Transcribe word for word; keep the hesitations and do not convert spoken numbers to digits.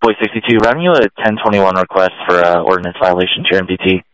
Boy sixty-two, routing you a ten twenty-one request for uh, ordinance violation, Sharon B T.